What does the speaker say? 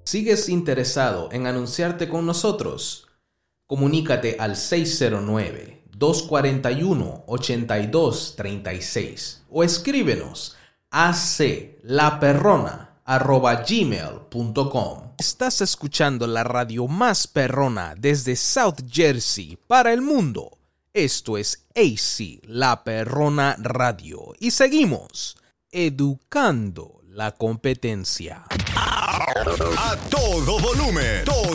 ¿Sigues interesado en anunciarte con nosotros? Comunícate al 609-241-8236 o escríbenos a aclaperrona@gmail.com. Estás escuchando la radio más perrona desde South Jersey para el mundo. Esto es AC La Perrona Radio y seguimos educando la competencia. A todo volumen.